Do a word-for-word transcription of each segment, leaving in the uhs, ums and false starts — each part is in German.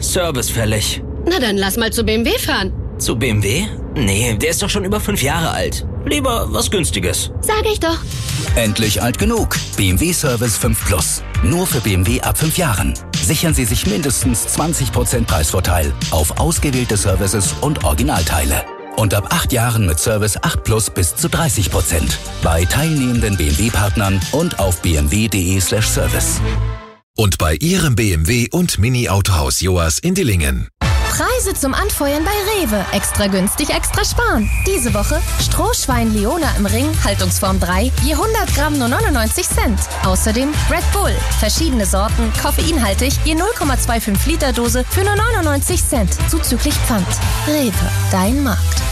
Service fällig. Na dann lass mal zu B M W fahren. Zu B M W? Nee, der ist doch schon über fünf Jahre alt. Lieber was Günstiges. Sag ich doch. Endlich alt genug. B M W Service fünf Plus. Nur für B M W ab fünf Jahren. Sichern Sie sich mindestens zwanzig Prozent Preisvorteil auf ausgewählte Services und Originalteile. Und ab acht Jahren mit Service acht Plus bis zu dreißig Prozent. Bei teilnehmenden B M W-Partnern und auf b m w punkt d e slash service. Und bei Ihrem B M W und Mini-Autohaus Joas in Dillingen. Preise zum Anfeuern bei Rewe. Extra günstig, extra sparen. Diese Woche Strohschwein Leona im Ring, Haltungsform drei, je hundert Gramm nur neunundneunzig Cent. Außerdem Red Bull, verschiedene Sorten, koffeinhaltig, je null Komma fünfundzwanzig Liter Dose für nur neunundneunzig Cent, zuzüglich Pfand. Rewe, dein Markt.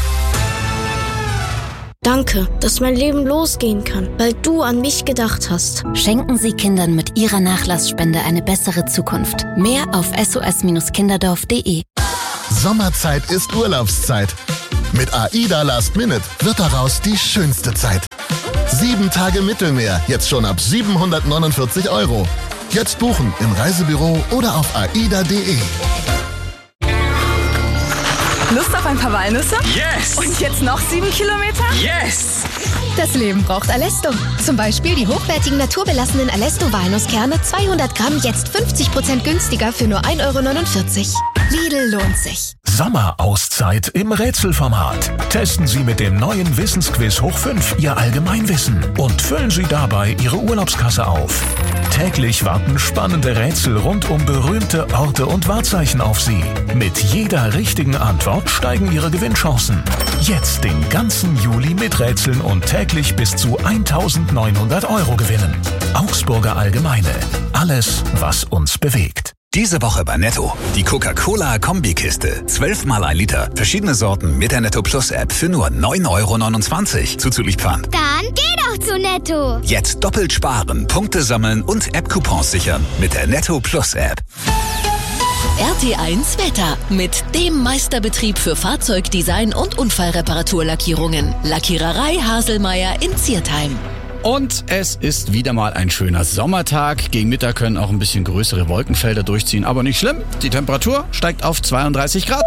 Danke, dass mein Leben losgehen kann, weil du an mich gedacht hast. Schenken Sie Kindern mit Ihrer Nachlassspende eine bessere Zukunft. Mehr auf s o s kinderdorf punkt d e. Sommerzeit ist Urlaubszeit. Mit AIDA Last Minute wird daraus die schönste Zeit. Sieben Tage Mittelmeer, jetzt schon ab siebenhundertneunundvierzig Euro. Jetzt buchen im Reisebüro oder auf aida punkt d e. Lust auf ein paar Walnüsse? Yes! Und jetzt noch sieben Kilometer? Yes! Das Leben braucht Allesto. Zum Beispiel die hochwertigen naturbelassenen Allesto-Walnusskerne, zweihundert Gramm, jetzt fünfzig Prozent günstiger für nur ein Euro neunundvierzig. Lidl lohnt sich. Sommerauszeit im Rätselformat. Testen Sie mit dem neuen Wissensquiz Hoch fünf Ihr Allgemeinwissen und füllen Sie dabei Ihre Urlaubskasse auf. Täglich warten spannende Rätsel rund um berühmte Orte und Wahrzeichen auf Sie. Mit jeder richtigen Antwort steigen Ihre Gewinnchancen. Jetzt den ganzen Juli miträtseln und täglich bis zu eintausendneunhundert Euro gewinnen. Augsburger Allgemeine. Alles, was uns bewegt. Diese Woche bei Netto. Die Coca-Cola-Kombikiste. zwölf mal ein Liter. Verschiedene Sorten mit der Netto Plus App für nur neun Euro neunundzwanzig. Zuzüglich Pfand. Dann geh doch zu Netto. Jetzt doppelt sparen, Punkte sammeln und App-Coupons sichern mit der Netto Plus App. R T eins Wetter mit dem Meisterbetrieb für Fahrzeugdesign und Unfallreparaturlackierungen. Lackiererei Haselmeier in Ziertheim. Und es ist wieder mal ein schöner Sommertag. Gegen Mittag können auch ein bisschen größere Wolkenfelder durchziehen, aber nicht schlimm. Die Temperatur steigt auf zweiunddreißig Grad.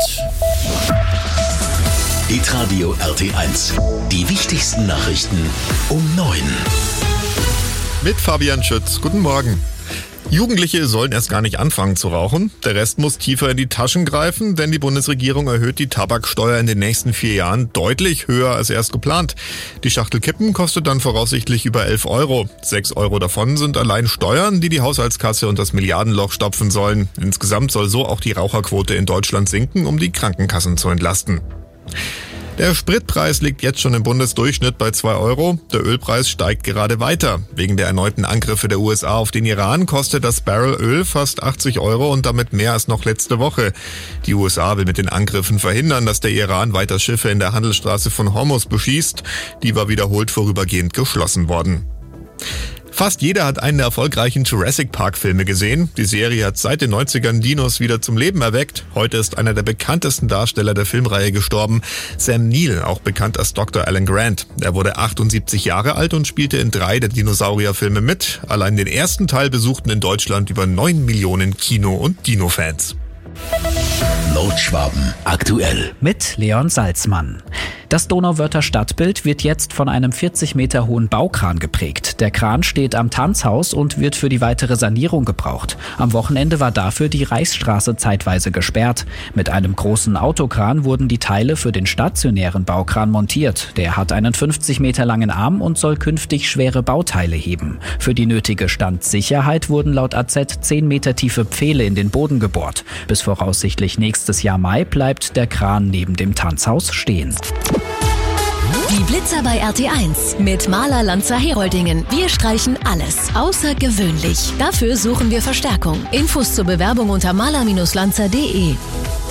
Hitradio R T eins. Die wichtigsten Nachrichten um neun. Mit Fabian Schütz. Guten Morgen. Jugendliche sollen erst gar nicht anfangen zu rauchen. Der Rest muss tiefer in die Taschen greifen, denn die Bundesregierung erhöht die Tabaksteuer in den nächsten vier Jahren deutlich höher als erst geplant. Die Schachtel Kippen kostet dann voraussichtlich über elf Euro. Sechs Euro davon sind allein Steuern, die die Haushaltskasse und das Milliardenloch stopfen sollen. Insgesamt soll so auch die Raucherquote in Deutschland sinken, um die Krankenkassen zu entlasten. Der Spritpreis liegt jetzt schon im Bundesdurchschnitt bei zwei Euro. Der Ölpreis steigt gerade weiter. Wegen der erneuten Angriffe der U S A auf den Iran kostet das Barrel Öl fast achtzig Euro und damit mehr als noch letzte Woche. Die U S A will mit den Angriffen verhindern, dass der Iran weiter Schiffe in der Handelsstraße von Hormuz beschießt. Die war wiederholt vorübergehend geschlossen worden. Fast jeder hat einen der erfolgreichen Jurassic Park-Filme gesehen. Die Serie hat seit den neunzigern Dinos wieder zum Leben erweckt. Heute ist einer der bekanntesten Darsteller der Filmreihe gestorben, Sam Neill, auch bekannt als Doktor Alan Grant. Er wurde achtundsiebzig Jahre alt und spielte in drei der Dinosaurierfilme mit. Allein den ersten Teil besuchten in Deutschland über neun Millionen Kino- und Dino-Fans. Nordschwaben aktuell. Mit Leon Salzmann. Das Donauwörther Stadtbild wird jetzt von einem vierzig Meter hohen Baukran geprägt. Der Kran steht am Tanzhaus und wird für die weitere Sanierung gebraucht. Am Wochenende war dafür die Reichsstraße zeitweise gesperrt. Mit einem großen Autokran wurden die Teile für den stationären Baukran montiert. Der hat einen fünfzig Meter langen Arm und soll künftig schwere Bauteile heben. Für die nötige Standsicherheit wurden laut A Z zehn Meter tiefe Pfähle in den Boden gebohrt. Bis voraussichtlich nächstes Jahr Mai bleibt der Kran neben dem Tanzhaus stehen. Die Blitzer bei R T eins mit Maler Lanza Heroldingen. Wir streichen alles außergewöhnlich. Dafür suchen wir Verstärkung. Infos zur Bewerbung unter maler Bindestrich lanza punkt de.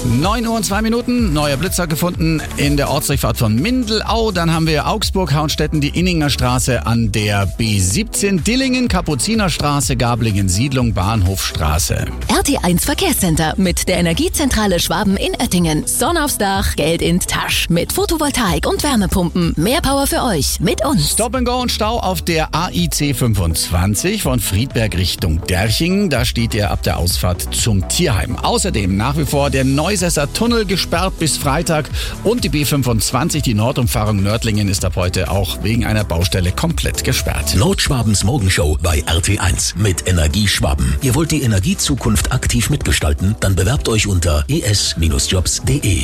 neun Uhr und zwei Minuten, neuer Blitzer gefunden in der Ortsdurchfahrt von Mindelau. Dann haben wir Augsburg, Hauenstetten, die Inninger Straße an der B siebzehn, Dillingen, Kapuzinerstraße, Gablingen, Siedlung, Bahnhofstraße. R T eins Verkehrscenter mit der Energiezentrale Schwaben in Oettingen. Sonne aufs Dach, Geld in die Tasche. Mit Photovoltaik und Wärmepumpen. Mehr Power für euch mit uns. Stop and Go und Stau auf der A I C fünfundzwanzig von Friedberg Richtung Derchingen. Da steht ihr ab der Ausfahrt zum Tierheim. Außerdem nach wie vor der Neusesser Tunnel gesperrt bis Freitag und die B fünfundzwanzig, die Nordumfahrung Nördlingen, ist ab heute auch wegen einer Baustelle komplett gesperrt. Nordschwabens Morgenshow bei R T eins mit Energie Schwaben. Ihr wollt die Energiezukunft aktiv mitgestalten? Dann bewerbt euch unter e s Bindestrich jobs punkt de.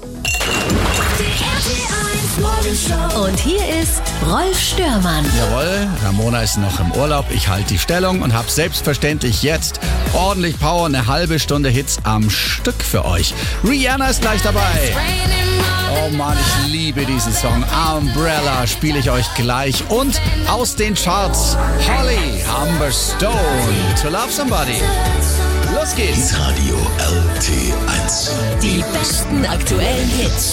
Und hier ist Rolf Störmann. Jawohl, Ramona ist noch im Urlaub. Ich halte die Stellung und habe selbstverständlich jetzt ordentlich Power, eine halbe Stunde Hits am Stück für euch. Rihanna ist gleich dabei. Oh Mann, ich liebe diesen Song. Umbrella spiele ich euch gleich. Und aus den Charts Holly, Amber Stone, To Love Somebody. Los geht's. Radio R T eins. Die besten aktuellen Hits.